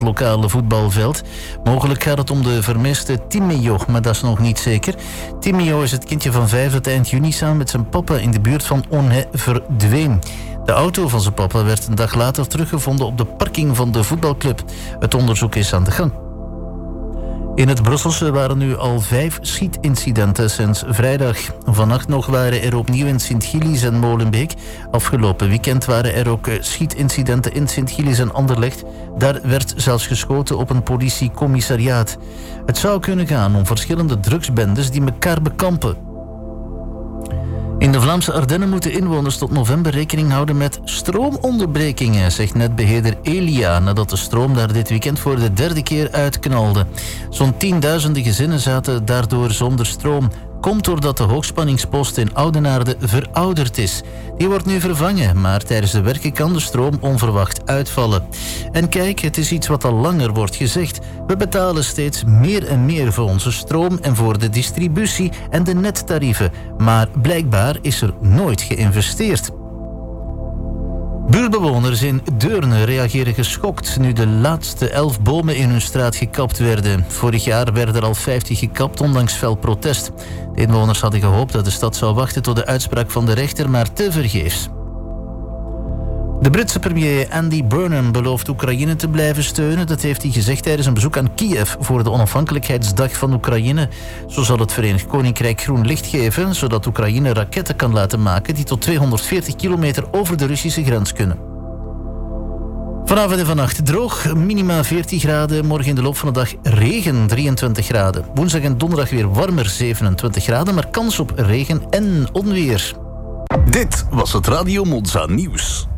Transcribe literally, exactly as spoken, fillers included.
lokale voetbalveld. Mogelijk gaat het om de vermiste Timeo, maar dat is nog niet zeker. Timeo is het kindje van vijf dat eind juni samen met zijn papa in de buurt van Onhe verdween. De auto van zijn papa werd een dag later teruggevonden op de parking van de voetbalclub. Het onderzoek is aan de gang. In het Brusselse waren nu al vijf schietincidenten sinds vrijdag. Vannacht nog waren er opnieuw in Sint-Gillis en Molenbeek. Afgelopen weekend waren er ook schietincidenten in Sint-Gillis en Anderlecht. Daar werd zelfs geschoten op een politiecommissariaat. Het zou kunnen gaan om verschillende drugsbendes die elkaar bekampen. In de Vlaamse Ardennen moeten inwoners tot november rekening houden met stroomonderbrekingen, zegt netbeheerder Elia, nadat de stroom daar dit weekend voor de derde keer uitknalde. Zo'n tienduizenden gezinnen zaten daardoor zonder stroom. Komt doordat de hoogspanningspost in Oudenaarde verouderd is. Die wordt nu vervangen, maar tijdens de werken kan de stroom onverwacht uitvallen. En kijk, het is iets wat al langer wordt gezegd. We betalen steeds meer en meer voor onze stroom en voor de distributie en de nettarieven. Maar blijkbaar is er nooit geïnvesteerd. Buurtbewoners in Deurne reageren geschokt nu de laatste elf bomen in hun straat gekapt werden. Vorig jaar werden er al vijftig gekapt, ondanks fel protest. De inwoners hadden gehoopt dat de stad zou wachten tot de uitspraak van de rechter, maar tevergeefs. De Britse premier Andy Burnham belooft Oekraïne te blijven steunen. Dat heeft hij gezegd tijdens een bezoek aan Kiev voor de onafhankelijkheidsdag van Oekraïne. Zo zal het Verenigd Koninkrijk groen licht geven, zodat Oekraïne raketten kan laten maken die tot tweehonderdveertig kilometer over de Russische grens kunnen. Vanavond en vannacht droog, minima veertien graden. Morgen in de loop van de dag regen, drieëntwintig graden. Woensdag en donderdag weer warmer, zevenentwintig graden, maar kans op regen en onweer. Dit was het Radio Monza Nieuws.